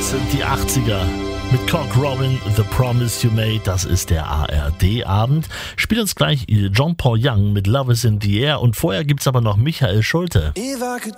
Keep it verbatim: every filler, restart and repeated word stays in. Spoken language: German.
Das sind die achtziger. Mit Cock Robin, The Promise You Made, das ist der A R D-Abend. Spielt uns gleich John Paul Young mit Love is in the Air und vorher gibt's aber noch Michael Schulte. If I could